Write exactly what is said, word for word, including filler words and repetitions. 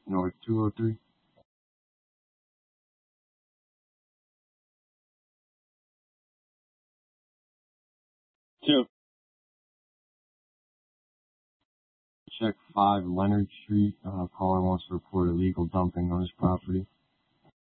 North two oh three. Two. Check five Leonard Street. Uh, caller wants to report illegal dumping on his property.